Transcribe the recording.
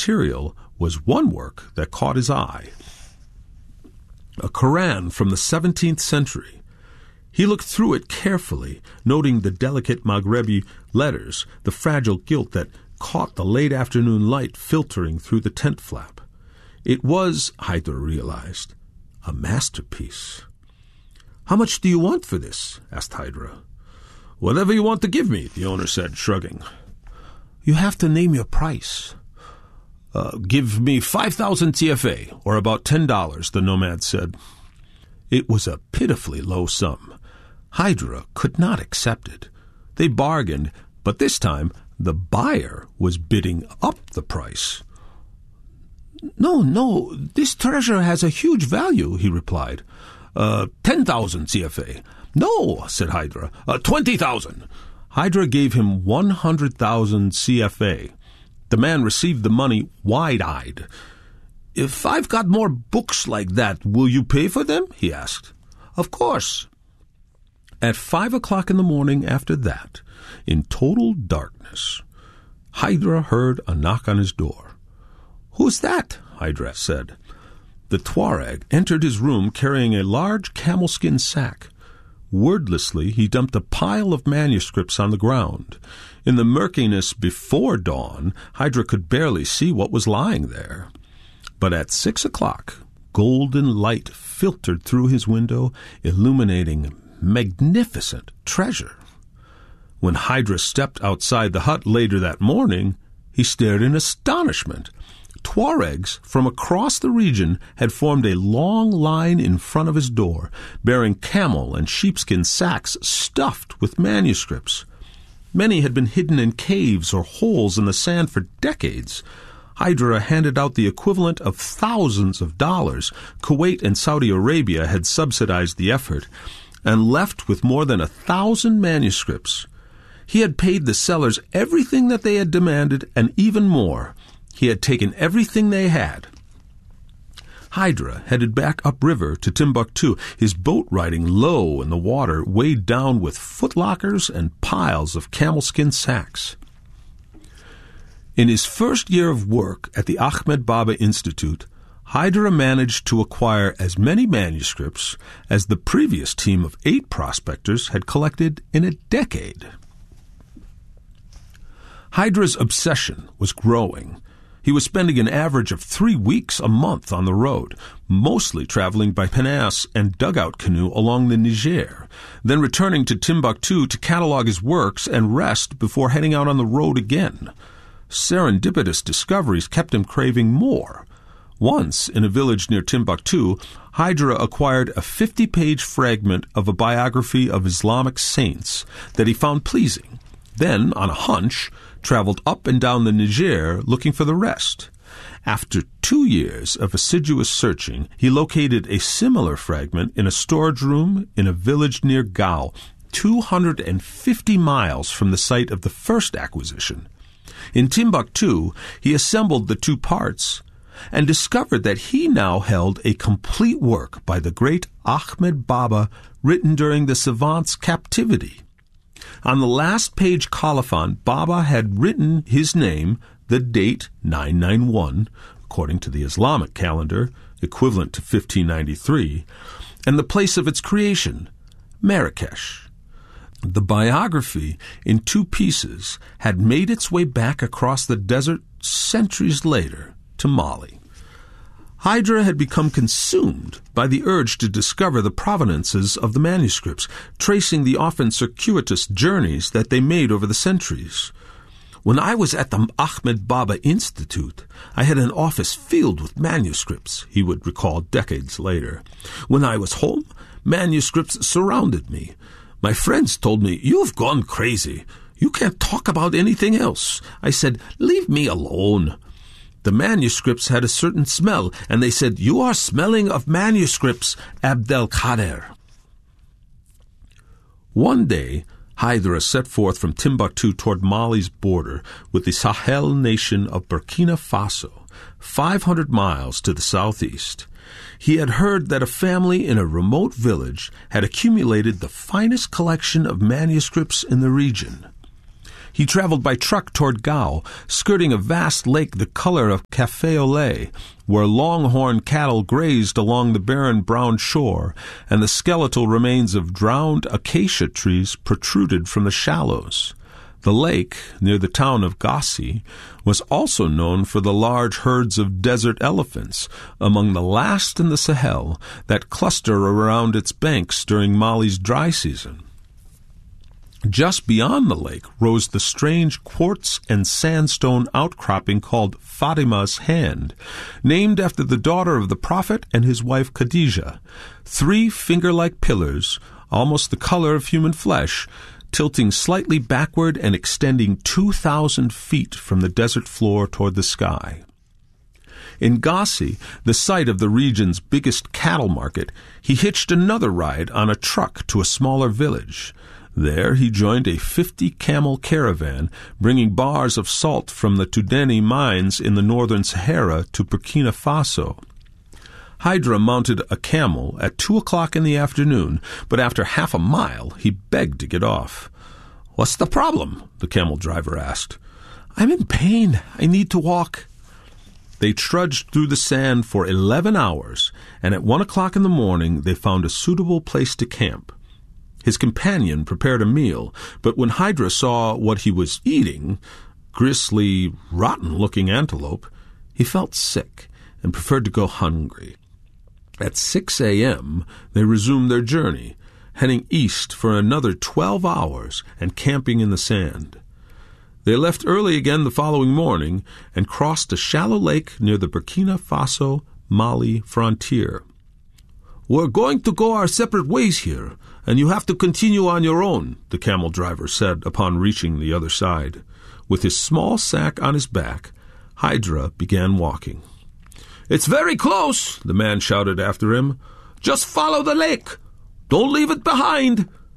material was one work that caught his eye. A Quran from the 17th century. He looked through it carefully, noting the delicate Maghrebi letters, the fragile gilt that caught the late afternoon light filtering through the tent flap. It was, Haidar realized, a masterpiece. "How much do you want for this?" asked Haidar. "Whatever you want to give me," the owner said, shrugging. "You have to name your price." Give me 5,000 TFA, or about $10, the nomad said. It was a pitifully low sum. Haidar could not accept it. They bargained, but this time the buyer was bidding up the price. No, this treasure has a huge value," he replied. 10,000 CFA. "No," said Haidar. 20,000. Haidar gave him 100,000 CFA. The man received the money wide-eyed. "If I've got more books like that, will you pay for them?" he asked. "Of course." At 5 o'clock in the morning after that, in total darkness, Haidar heard a knock on his door. "Who's that?" Haidar said. The Tuareg entered his room carrying a large camel-skin sack. Wordlessly, he dumped a pile of manuscripts on the ground. In the murkiness before dawn, Haidar could barely see what was lying there. But at 6 o'clock, golden light filtered through his window, illuminating magnificent treasure. When Haidar stepped outside the hut later that morning, he stared in astonishment. Tuaregs from across the region had formed a long line in front of his door, bearing camel and sheepskin sacks stuffed with manuscripts. Many had been hidden in caves or holes in the sand for decades. Haidar handed out the equivalent of thousands of dollars. Kuwait and Saudi Arabia had subsidized the effort, and left with more than 1,000 manuscripts. He had paid the sellers everything that they had demanded, and even more. He had taken everything they had. Haidar headed back upriver to Timbuktu, his boat riding low in the water, weighed down with footlockers and piles of camel-skin sacks. In his first year of work at the Ahmed Baba Institute, Haidar managed to acquire as many manuscripts as the previous team of 8 prospectors had collected in a decade. Haidar's obsession was growing. He was spending an average of 3 weeks a month on the road, mostly traveling by pinnace and dugout canoe along the Niger, then returning to Timbuktu to catalog his works and rest before heading out on the road again. Serendipitous discoveries kept him craving more. Once, in a village near Timbuktu, Haidar acquired a 50-page fragment of a biography of Islamic saints that he found pleasing. Then, on a hunch, traveled up and down the Niger looking for the rest. After 2 years of assiduous searching, he located a similar fragment in a storage room in a village near Gao, 250 miles from the site of the first acquisition. In Timbuktu, he assembled the 2 parts and discovered that he now held a complete work by the great Ahmed Baba written during the savant's captivity. On the last page colophon, Baba had written his name, the date 991, according to the Islamic calendar, equivalent to 1593, and the place of its creation, Marrakesh. The biography, in 2 pieces, had made its way back across the desert centuries later to Mali. Haidar had become consumed by the urge to discover the provenances of the manuscripts, tracing the often circuitous journeys that they made over the centuries. "When I was at the Ahmed Baba Institute, I had an office filled with manuscripts," he would recall decades later. "When I was home, manuscripts surrounded me. My friends told me, 'You've gone crazy. You can't talk about anything else.' I said, 'Leave me alone.' The manuscripts had a certain smell, and they said, 'You are smelling of manuscripts, Abdelkader.'" One day, Haidar set forth from Timbuktu toward Mali's border with the Sahel nation of Burkina Faso, 500 miles to the southeast. He had heard that a family in a remote village had accumulated the finest collection of manuscripts in the region. He traveled by truck toward Gao, skirting a vast lake the color of café au lait, where longhorn cattle grazed along the barren brown shore, and the skeletal remains of drowned acacia trees protruded from the shallows. The lake, near the town of Gassi, was also known for the large herds of desert elephants, among the last in the Sahel, that cluster around its banks during Mali's dry season. Just beyond the lake rose the strange quartz and sandstone outcropping called Fatima's Hand, named after the daughter of the Prophet and his wife Khadijah. 3 finger-like pillars, almost the color of human flesh, tilting slightly backward and extending 2,000 feet from the desert floor toward the sky. In Gassi, the site of the region's biggest cattle market, he hitched another ride on a truck to a smaller village. There he joined a 50-camel caravan, bringing bars of salt from the Tudeni mines in the northern Sahara to Burkina Faso. Hydra mounted a camel at 2 o'clock in the afternoon, but after half a mile he begged to get off. "What's the problem?" the camel driver asked. "I'm in pain. I need to walk." They trudged through the sand for 11 hours, and at 1 o'clock in the morning they found a suitable place to camp. His companion prepared a meal, but when Hydra saw what he was eating, grisly, rotten-looking antelope, he felt sick and preferred to go hungry. At 6 a.m., they resumed their journey, heading east for another 12 hours and camping in the sand. They left early again the following morning and crossed a shallow lake near the Burkina Faso-Mali frontier. "We're going to go our separate ways here, and you have to continue on your own," the camel driver said upon reaching the other side. With his small sack on his back, Hydra began walking. "It's very close," the man shouted after him. "Just follow the lake. Don't leave it behind."